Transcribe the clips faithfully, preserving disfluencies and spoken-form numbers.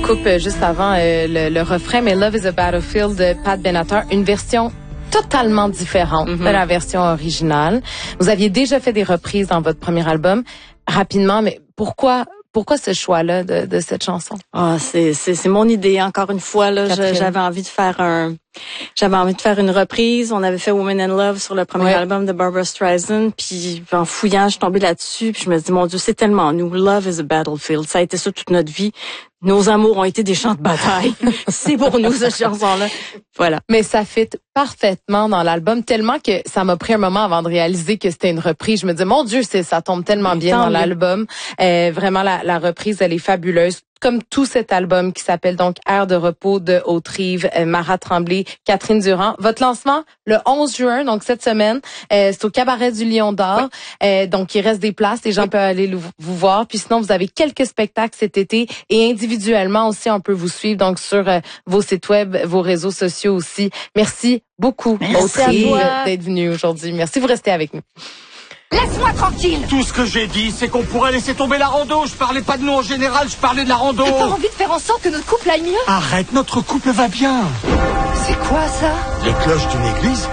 coupe euh, juste avant euh, le, le refrain, mais Love is a Battlefield de Pat Benatar, une version totalement différente mm-hmm. de la version originale. Vous aviez déjà fait des reprises dans votre premier album. Rapidement, mais pourquoi pourquoi ce choix-là de, de cette chanson? Ah, c'est c'est c'est mon idée. Encore une fois, là, je, j'avais envie de faire un, j'avais envie de faire une reprise. On avait fait Woman in Love sur le premier ouais. album de Barbra Streisand, puis en fouillant, je suis tombée là-dessus, puis je me suis dit, mon Dieu, c'est tellement nous. Love is a battlefield. Ça a été ça toute notre vie. Nos amours ont été des champs de bataille. C'est pour nous, cette chanson-là. Voilà. Mais ça fit parfaitement dans l'album, tellement que ça m'a pris un moment avant de réaliser que c'était une reprise. Je me disais, mon Dieu, c'est ça tombe tellement bien dans l'album. Euh, vraiment, la, la reprise, elle est fabuleuse. Comme tout cet album qui s'appelle donc Air de repos de Haute-Rive, euh, Mara Tremblay, Catherine Durand. Votre lancement le onze juin, donc cette semaine, euh, c'est au Cabaret du Lion d'Or. Oui. Euh, donc il reste des places, les gens oui. peuvent aller le, vous voir. Puis sinon, vous avez quelques spectacles cet été et individuellement aussi, on peut vous suivre donc sur euh, vos sites web, vos réseaux sociaux aussi. Merci beaucoup, Haute-Rive, d'être venu aujourd'hui. Merci, vous restez avec nous. Laisse-moi tranquille. Tout ce que j'ai dit, c'est qu'on pourrait laisser tomber la rando. Je parlais pas de nous en général, je parlais de la rando. T'as envie de faire en sorte que notre couple aille mieux? Arrête, notre couple va bien. C'est quoi ça? Les cloches d'une église.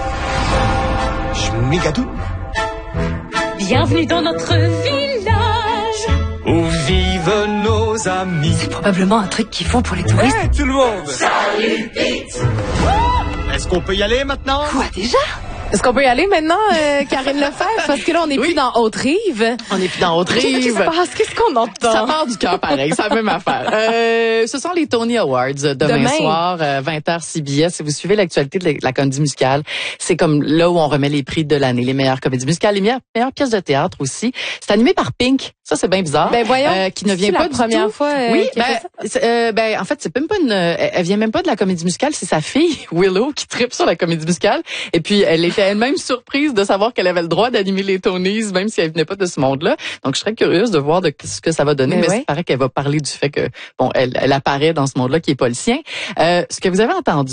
Schmigadoun. Bienvenue dans notre village où vivent nos amis. C'est probablement un truc qu'ils font pour les touristes. Hey, tout le monde. Salut, Pete. Est-ce qu'on peut y aller maintenant? Quoi, déjà? Est-ce qu'on peut y aller maintenant, euh, Karine Lefebvre? Parce que là, on n'est oui. plus dans Haute-Rive. On n'est plus dans Haute-Rive. Qu'est-ce qui se passe? Qu'est-ce qu'on entend? Ça part du cœur pareil, c'est la même affaire. Euh, ce sont les Tony Awards demain, demain. soir, euh, vingt heures C B S. Si vous suivez l'actualité de la comédie musicale, c'est comme là où on remet les prix de l'année, les meilleures comédies musicales, les meilleures, meilleures pièces de théâtre aussi. C'est animé par Pink. Ça, c'est bien bizarre. Ben voyons, euh, qui ne vient pas la du première tout. fois. Euh, oui, ben, euh, ben en fait, c'est même pas une. Elle vient même pas de la comédie musicale, c'est sa fille Willow qui tripe sur la comédie musicale. Et puis, elle était elle-même surprise de savoir qu'elle avait le droit d'animer les Tonys, même si elle venait pas de ce monde-là. Donc, je serais curieuse de voir de ce que ça va donner. Mais, mais oui. il paraît qu'elle va parler du fait que bon, elle, elle apparaît dans ce monde-là qui est pas le sien. Euh, ce que vous avez entendu.